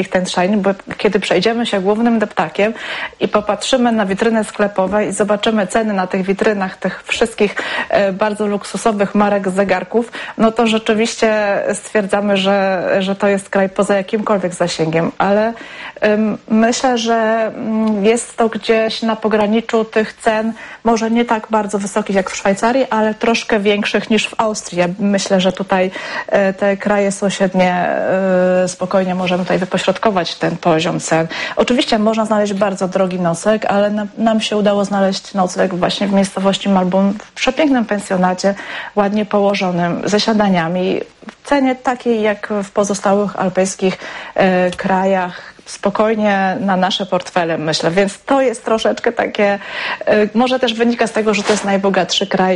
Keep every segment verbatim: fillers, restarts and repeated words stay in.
Liechtenstein, bo kiedy przejdziemy się głównym deptakiem i popatrzymy na witryny sklepowe i zobaczymy ceny na tych witrynach tych wszystkich e, bardzo luksusowych marek zegarków, no to rzeczywiście stwierdzamy, że, że to jest kraj poza jakimkolwiek zasięgiem, ale ym, myślę, że jest to gdzieś na pograniczu tych cen, może nie tak bardzo wysokich jak w Szwajcarii, ale troszkę większych niż w Austrii. Ja myślę, że tutaj e, te kraje sąsiednie e, spokojnie możemy tutaj wypośrodkować ten poziom cen. Oczywiście można znaleźć bardzo drogi nocleg, ale nam, nam się udało znaleźć nocleg właśnie w miejscowości Malbun, w przepięknym pensjonacie, ładnie położonym, ze śniadaniami, w cenie takiej jak w pozostałych alpejskich e, krajach, spokojnie na nasze portfele, myślę. Więc to jest troszeczkę takie, e, może też wynika z tego, że to jest najbogatszy kraj,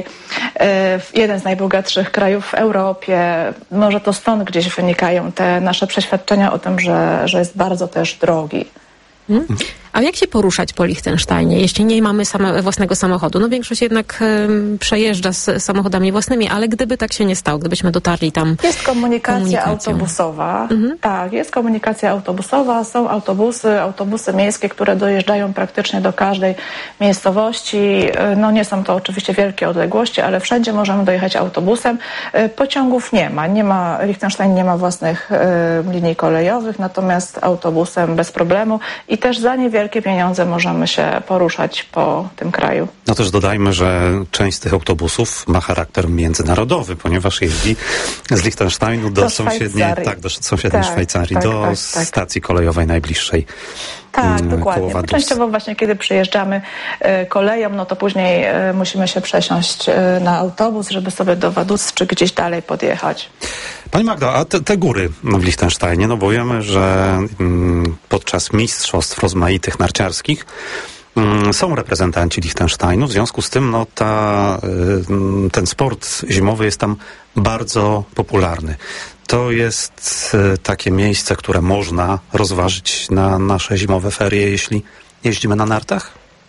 e, jeden z najbogatszych krajów w Europie. Może to stąd gdzieś wynikają te nasze przeświadczenia o tym, że, że jest bardzo też drogi. Hmm. A jak się poruszać po Liechtensteinie, jeśli nie mamy sama, własnego samochodu? No większość jednak um, przejeżdża z samochodami własnymi, ale gdyby tak się nie stało, gdybyśmy dotarli tam Jest komunikacja komunikacją. autobusowa. Mhm. Tak, jest komunikacja autobusowa, są autobusy, autobusy miejskie, które dojeżdżają praktycznie do każdej miejscowości. No nie są to oczywiście wielkie odległości, ale wszędzie możemy dojechać autobusem. Pociągów nie ma, nie ma, Liechtenstein nie ma własnych y, linii kolejowych, natomiast autobusem bez problemu i też za niewiele wielkie pieniądze możemy się poruszać po tym kraju. No też dodajmy, że część z tych autobusów ma charakter międzynarodowy, ponieważ jeździ z Liechtensteinu do, do sąsiedniej, tak, do sąsiedniej tak, Szwajcarii, tak, do tak, tak. stacji kolejowej najbliższej. Tak, dokładnie. Częściowo właśnie kiedy przyjeżdżamy y, koleją, no to później y, musimy się przesiąść y, na autobus, żeby sobie do Vaduz czy gdzieś dalej podjechać. Pani Magdo, a te, te góry w Liechtensteinie, no bo wiemy, że mm, podczas mistrzostw rozmaitych narciarskich mm, są reprezentanci Liechtensteinu, w związku z tym no ta, y, ten sport zimowy jest tam bardzo popularny. To jest y, takie miejsce, które można rozważyć na nasze zimowe ferie, jeśli jeździmy na nartach?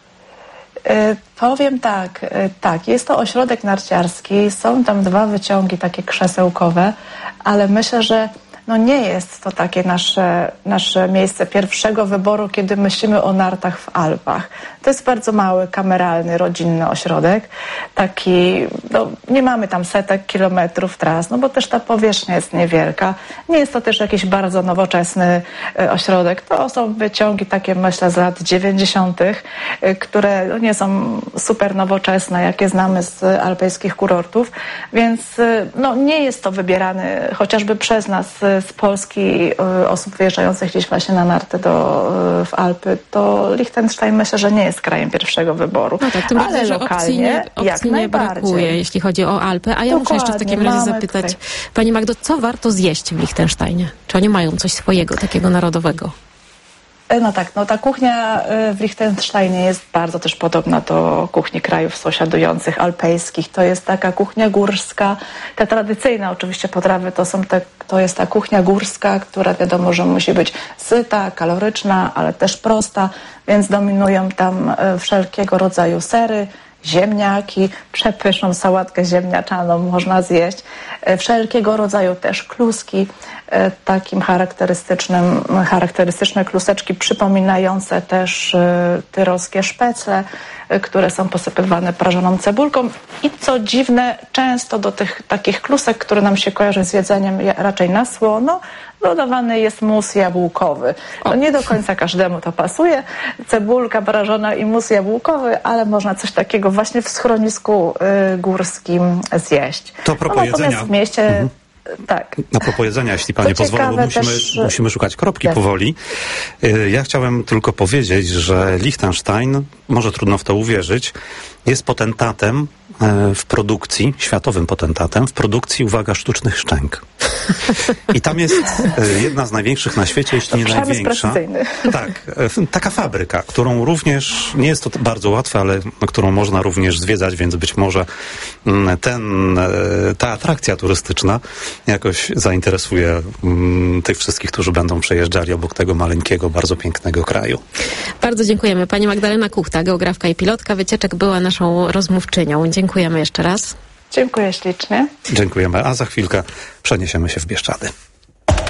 Y, powiem tak, y, tak, jest to ośrodek narciarski, są tam dwa wyciągi takie krzesełkowe, ale myślę, że no nie jest to takie nasze, nasze miejsce pierwszego wyboru, kiedy myślimy o nartach w Alpach. To jest bardzo mały, kameralny, rodzinny ośrodek. Taki, no, nie mamy tam setek kilometrów tras, no bo też ta powierzchnia jest niewielka. Nie jest to też jakiś bardzo nowoczesny e, ośrodek. To są wyciągi takie, myślę, z lat dziewięćdziesiątych, e, które no, nie są super nowoczesne, jakie znamy z alpejskich kurortów, więc e, no, nie jest to wybierany chociażby przez nas z Polski y, osób wyjeżdżających gdzieś właśnie na narty do, y, w Alpy, to Liechtenstein myślę, że nie jest krajem pierwszego wyboru. No tak, tym ale bardziej, że lokalnie opcji nie, opcji jak nie najbardziej. brakuje, jeśli chodzi o Alpy. A ja Dokładnie, muszę jeszcze w takim razie zapytać tutaj. Pani Magdo, co warto zjeść w Liechtensteinie? Czy oni mają coś swojego, takiego narodowego? No tak, no ta kuchnia w Liechtensteinie jest bardzo też podobna do kuchni krajów sąsiadujących, alpejskich. To jest taka kuchnia górska. Te tradycyjne oczywiście potrawy to są te, to jest ta kuchnia górska, która wiadomo, że musi być syta, kaloryczna, ale też prosta, więc dominują tam wszelkiego rodzaju sery, ziemniaki, przepyszną sałatkę ziemniaczaną można zjeść, wszelkiego rodzaju też kluski, takim charakterystycznym, charakterystyczne kluseczki przypominające też tyrolskie szpecle, które są posypywane prażoną cebulką i co dziwne, często do tych takich klusek, które nam się kojarzy z jedzeniem raczej na słono, dodawany jest mus jabłkowy. No nie do końca każdemu to pasuje, cebulka prażona i mus jabłkowy, ale można coś takiego właśnie w schronisku y, górskim zjeść. To a propos no, natomiast jedzenia. w mieście... Mhm. Tak. A propos jedzenia, jeśli Pani Co pozwoli, bo musimy, też... musimy szukać kropki tak. powoli. Ja chciałem tylko powiedzieć, że Liechtenstein, może trudno w to uwierzyć, jest potentatem w produkcji, światowym potentatem w produkcji, uwaga, sztucznych szczęk. I tam jest jedna z największych na świecie, jeśli nie największa. Tak, taka fabryka, którą również, nie jest to bardzo łatwe, ale którą można również zwiedzać, więc być może ten, ta atrakcja turystyczna jakoś zainteresuje tych wszystkich, którzy będą przejeżdżali obok tego maleńkiego, bardzo pięknego kraju. Bardzo dziękujemy. Pani Magdalena Kuchta, geografka i pilotka wycieczek, była naszą rozmówczynią. Dziękujemy jeszcze raz. Dziękuję ślicznie. Dziękujemy, a za chwilkę przeniesiemy się w Bieszczady.